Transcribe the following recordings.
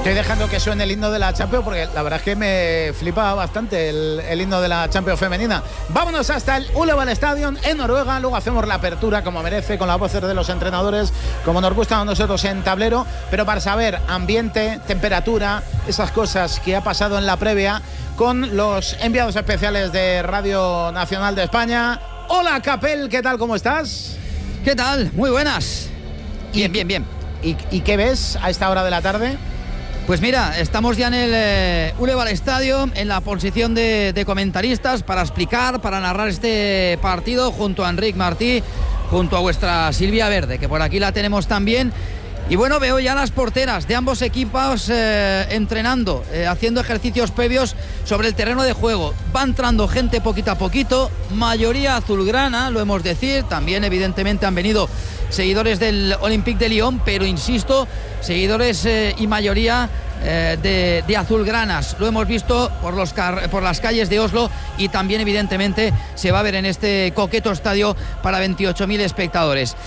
Estoy dejando que suene el himno de la Champions porque la verdad es que me flipa bastante el himno de la Champions femenina. Vámonos hasta el Ullevål Stadium en Noruega, luego hacemos la apertura como merece, con las voces de los entrenadores, como nos gusta a nosotros en tablero, pero para saber ambiente, temperatura, esas cosas que ha pasado en la previa, con los enviados especiales de Radio Nacional de España. Hola Capel, ¿qué tal? ¿Cómo estás? ¿Qué tal? Muy buenas. Bien. ¿Y qué ves a esta hora de la tarde? Pues mira, estamos ya en el Ullevål Stadium, en la posición de comentaristas para explicar, para narrar este partido junto a Enric Martí, junto a vuestra Silvia Verde, que por aquí la tenemos también. Y bueno, veo ya las porteras de ambos equipos entrenando, haciendo ejercicios previos sobre el terreno de juego. Va entrando gente poquito a poquito, mayoría azulgrana, lo hemos de decir. También evidentemente han venido seguidores del Olympique de Lyon, pero insisto, seguidores y mayoría de azulgranas. Lo hemos visto por las calles de Oslo, y también evidentemente se va a ver en este coqueto estadio para 28.000 espectadores.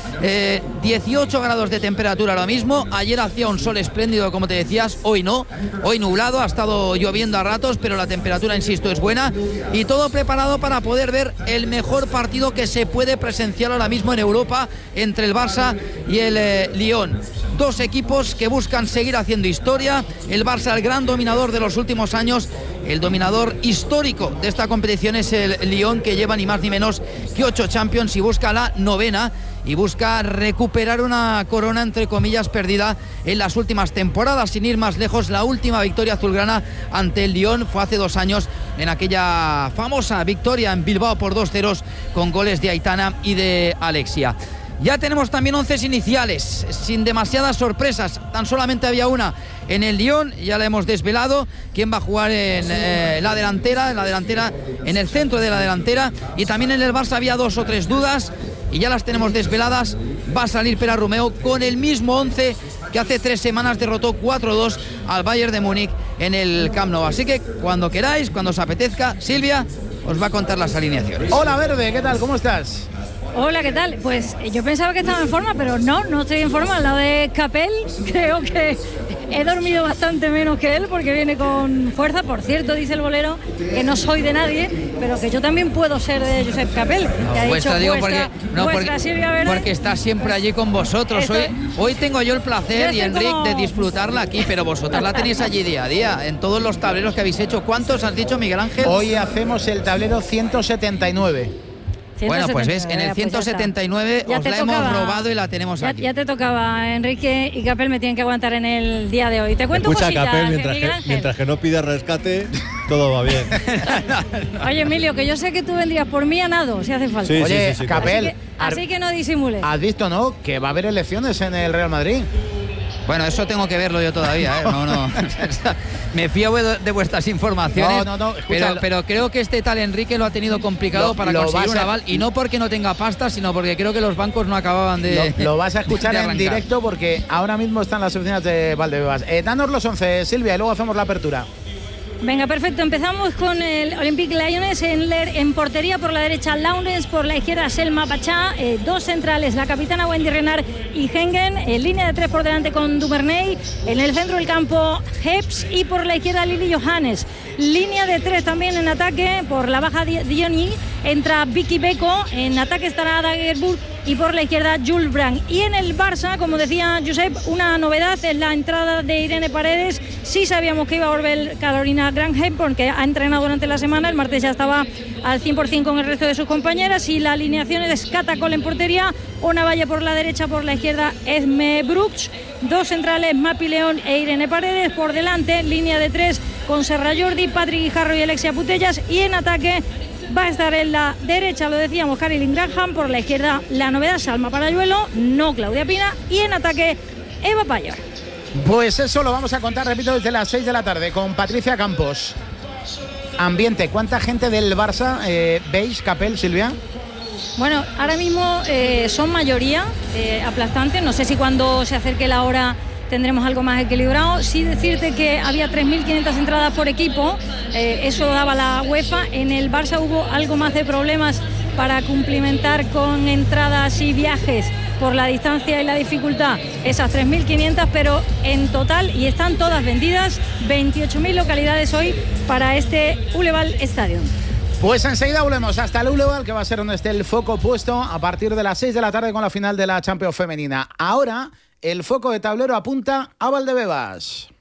18 grados de temperatura ahora mismo. Ayer hacía un sol espléndido, como te decías, hoy no, hoy nublado, ha estado lloviendo a ratos, pero la temperatura, insisto, es buena, y todo preparado para poder ver el mejor partido que se puede presenciar ahora mismo en Europa entre el Barça y el Lyon. Dos equipos que buscan seguir haciendo historia. El Barça, el gran dominador de los últimos años, el dominador histórico de esta competición es el Lyon, que lleva ni más ni menos que 8 Champions y busca la 9ª, y busca recuperar una corona entre comillas perdida en las últimas temporadas. Sin ir más lejos, la última victoria azulgrana ante el Lyon fue hace 2 años, en aquella famosa victoria en Bilbao por 2-0 con goles de Aitana y de Alexia. Ya tenemos también 11 iniciales, sin demasiadas sorpresas. Tan solamente había una en el Lyon, ya la hemos desvelado. ¿Quién va a jugar en la delantera, en el centro de la delantera? Y también en el Barça había 2 o 3 dudas, y ya las tenemos desveladas. Va a salir Pere Romeu con el mismo 11 que hace 3 semanas derrotó 4-2 al Bayern de Múnich en el Camp Nou. Así que cuando queráis, cuando os apetezca, Silvia os va a contar las alineaciones. Hola Verde, ¿qué tal? ¿Cómo estás? Hola, ¿qué tal? Pues yo pensaba que estaba en forma, pero no estoy en forma. Al lado de Capel, creo que he dormido bastante menos que él, porque viene con fuerza. Por cierto, dice el bolero que no soy de nadie, pero que yo también puedo ser de Josep Capel. Que ha dicho vuestra Silvia Verde, porque está siempre allí con vosotros. Hoy tengo yo el placer, y Enric, de disfrutarla aquí, pero vosotras la tenéis allí día a día, en todos los tableros que habéis hecho. ¿Cuántos has dicho, Miguel Ángel? Hoy hacemos el tablero 179. Bueno, pues ves, en el 179 os la hemos robado y la tenemos aquí. Ya te tocaba, Enrique y Capel me tienen que aguantar en el día de hoy. Te cuento cositas, Capel, mientras que no pida rescate, todo va bien. Oye, Emilio, que yo sé que tú vendrías por mí a nado, si hace falta. Sí, oye, sí, Capel, así que no disimules. ¿Has visto, no, que va a haber elecciones en el Real Madrid? Bueno, eso tengo que verlo yo todavía, ¿eh? No. Me fío de vuestras informaciones. No. Pero creo que este tal Enrique lo ha tenido complicado para conseguir un aval. Y no porque no tenga pasta, sino porque creo que los bancos no acababan de. Lo vas a escuchar en directo, porque ahora mismo están las oficinas de Valdebebas. Danos los 11, Silvia, y luego hacemos la apertura. Venga, perfecto. Empezamos con el Olympique Lyonnais en portería. Por la derecha, Laurens, por la izquierda, Selma Pachá. 2 centrales, la capitana Wendy Renard y Hengen. En línea de 3 por delante con Duvernay. En el centro del campo, Heps, y por la izquierda, Lili Johannes. Línea de 3 también en ataque. Por la baja, Diony. Entra Vicky Beko. En ataque estará Dagerburg. Y por la izquierda, Jules Brandt. Y en el Barça, como decía Josep, una novedad es la entrada de Irene Paredes. Sí sabíamos que iba a volver Carolina Granheim, porque ha entrenado durante la semana. El martes ya estaba al 100% con el resto de sus compañeras. Y la alineación es Cata Cole en portería, Ona Valle por la derecha, por la izquierda Esme Brooks. 2 centrales, Mapi León e Irene Paredes. Por delante, línea de 3 con Serra Jordi, Patrick Guijarro y Alexia Putellas. Y en ataque va a estar en la derecha, lo decíamos, Caroline Graham. Por la izquierda, la novedad, Salma Parayuelo, no Claudia Pina. Y en ataque, Eva Payor. Pues eso lo vamos a contar, repito, desde las 6 de la tarde con Patricia Campos. Ambiente, ¿cuánta gente del Barça veis, Capel, Silvia? Bueno, ahora mismo son mayoría, aplastantes. No sé si cuando se acerque la hora tendremos algo más equilibrado. Sí decirte que había 3.500 entradas por equipo, eso daba la UEFA. En el Barça hubo algo más de problemas para cumplimentar con entradas y viajes por la distancia y la dificultad esas 3.500, pero en total, y están todas vendidas, 28.000 localidades hoy para este Uleval Stadium. Pues enseguida volvemos hasta el Uleval, que va a ser donde esté el foco puesto a partir de las 6 de la tarde con la final de la Champions femenina. Ahora el foco de tablero apunta a Valdebebas.